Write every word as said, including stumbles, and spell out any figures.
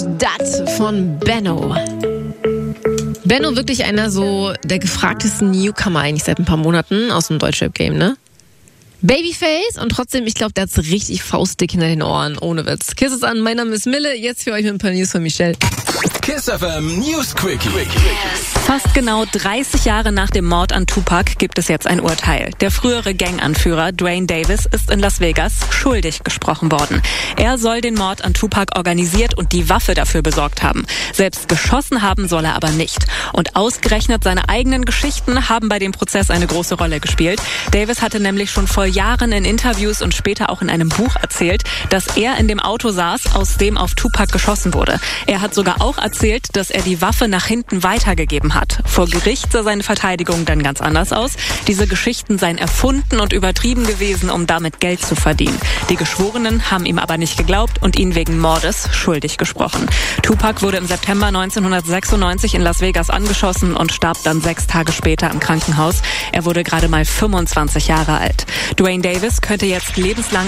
Dat von Benno. Benno wirklich einer so der gefragtesten Newcomer eigentlich seit ein paar Monaten aus dem Deutschrap-Game, ne? Babyface und trotzdem, ich glaube, der hat's richtig faustdick hinter den Ohren, ohne Witz. Kiss es an, mein Name ist Mille, jetzt für euch mit ein paar News von Michelle. Kiss F M News Quickie. Fast genau dreißig Jahre nach dem Mord an Tupac gibt es jetzt ein Urteil. Der frühere Ganganführer Duane Davis ist in Las Vegas schuldig gesprochen worden. Er soll den Mord an Tupac organisiert und die Waffe dafür besorgt haben. Selbst geschossen haben soll er aber nicht. Und ausgerechnet seine eigenen Geschichten haben bei dem Prozess eine große Rolle gespielt. Davis hatte nämlich schon vor Jahren in Interviews und später auch in einem Buch erzählt, dass er in dem Auto saß, aus dem auf Tupac geschossen wurde. Er hat sogar auch erzählt, dass er die Waffe nach hinten weitergegeben hat. Vor Gericht sah seine Verteidigung dann ganz anders aus. Diese Geschichten seien erfunden und übertrieben gewesen, um damit Geld zu verdienen. Die Geschworenen haben ihm aber nicht geglaubt und ihn wegen Mordes schuldig gesprochen. Tupac wurde im September neunzehnhundertsechsundneunzig in Las Vegas angeschossen und starb dann sechs Tage später im Krankenhaus. Er wurde gerade mal fünfundzwanzig Jahre alt. Duane Davis könnte jetzt lebenslang